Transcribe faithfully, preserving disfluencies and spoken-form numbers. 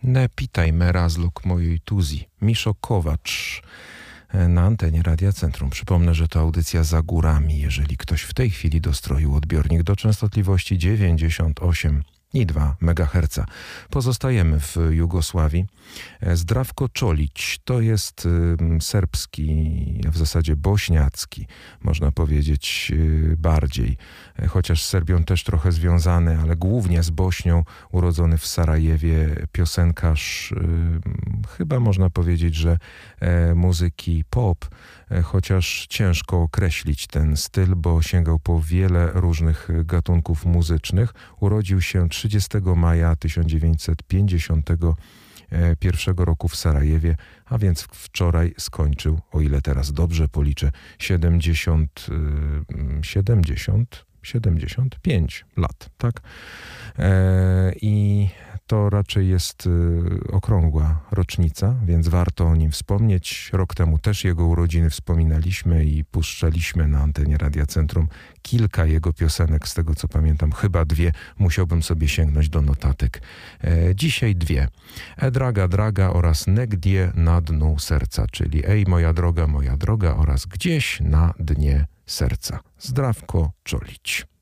Ne pitaj me razluk mojej tuzi. Miszo Kowacz na antenie Radia Centrum. Przypomnę, że to audycja Za górami. Jeżeli ktoś w tej chwili dostroił odbiornik do częstotliwości dziewięćdziesiąt osiem i dwa megaherca. Pozostajemy w Jugosławii. Zdravko Čolić to jest y, serbski, a w zasadzie bośniacki, można powiedzieć y, bardziej, chociaż z Serbią też trochę związany, ale głównie z Bośnią, urodzony w Sarajewie, piosenkarz, y, chyba można powiedzieć, że e, muzyki pop, e, chociaż ciężko określić ten styl, bo sięgał po wiele różnych gatunków muzycznych. Urodził się trzydziestego maja tysiąc dziewięćset pięćdziesiątego pierwszego roku w Sarajewie, a więc wczoraj skończył, o ile teraz dobrze policzę, siedemdziesiąt, siedemdziesiąt, siedemdziesiąt pięć lat, tak? E, I to raczej jest y, okrągła rocznica, więc warto o nim wspomnieć. Rok temu też jego urodziny wspominaliśmy i puszczaliśmy na antenie Radia Centrum kilka jego piosenek, z tego co pamiętam, chyba dwie. Musiałbym sobie sięgnąć do notatek. E, dzisiaj dwie. E draga, draga oraz Negdje na dnu serca, czyli Ej moja droga, moja droga oraz Gdzieś na dnie serca. Zdravko Čolić.